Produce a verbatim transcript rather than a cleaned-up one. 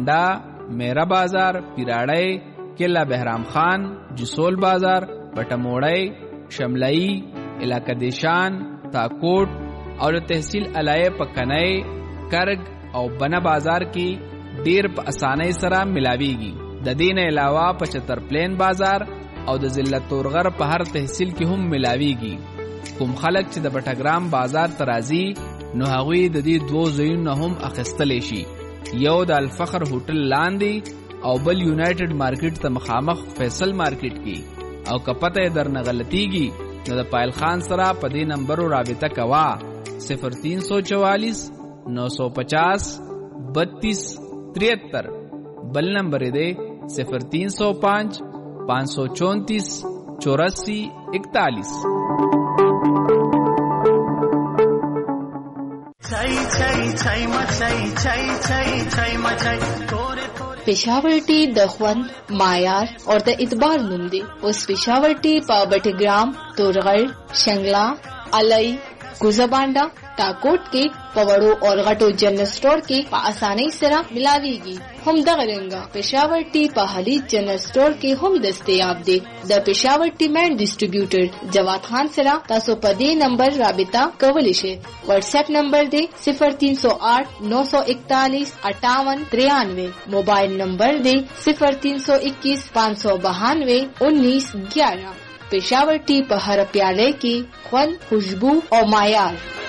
بانڈا، میرا بازار، پیراڑے، قلعہ بہرام خان، جسول بازار، بٹموڑے، شملئی، علاقہ دیشان، تاکوٹ او تحصیل علائے پکنئے، کرگ او بنا بازار کی ډیر په اسانۍ سره ملاویږي. د دې نه علاوه پچتر پلین بازار او د ضلع تورغر په هر تحصیل کې هم ملاویږي. کوم خلک چې د بټګرام بازار ته راځي نو هغوی د دې دوو ځایونو هم اخیستلی شي، یو د الفخر هوټل لاندې او بل یونایټډ مارکیټ ته مخامخ فیصل مارکیټ کې. او که پته یې درنه غلطیږي نو د پایل خان سره په دې نمبرو رابطه کوه: صفر تین سو چوالیس نو سو پچاس بتیس تریہتر. بل نمبر دے صفر تین سو پانچ پانچ سو چونتیس چوراسی اکتالیس. پېښور ټي د خوند، معیار او د اعتبار نوم دی. اوس پېښور ټي په بټګرام، تورغړ، شنګلا، علي، کوزبانډا، ټاکوټ کې په وړو او غټو جنرل سٹور کې په اسانۍ سره ملاويږي. هم دغه رنګه پېښور ټي په حلي جنرل سٹور کې هم دستیاب دی. د پېښور ټي مین ډیسټریبیوټر جواد خان سره تاسو په دې نمبر رابطه کولی شئ. واتس اپ نمبر دی صفر تین سو آٹھ نو سو اکتالیس اٹھاون ترانوے. موبائل نمبر دی صفر تین سو اکیس پانچ سو بہانوے انیس گیارہ. پېښور ټي په هر پیاله کې خوند، خوشبو او معیار.